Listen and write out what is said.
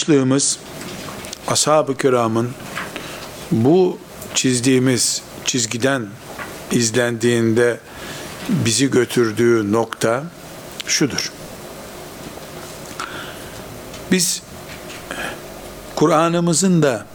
başlığımız ashab-ı kiramın bu çizdiğimiz çizgiden izlendiğinde bizi götürdüğü nokta şudur. Biz Kur'an'ımızın da